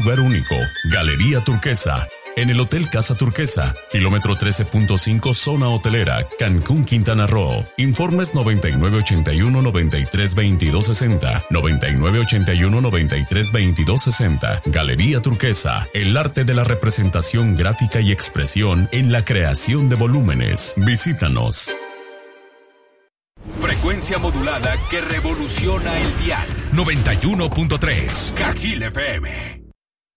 lugar único. Galería Turquesa. En el Hotel Casa Turquesa, kilómetro 13.5, zona hotelera, Cancún, Quintana Roo. Informes 9981-932260, 9981-932260. Galería Turquesa, el arte de la representación gráfica y expresión en la creación de volúmenes. Visítanos. Frecuencia modulada que revoluciona el dial. 91.3 Cajil FM.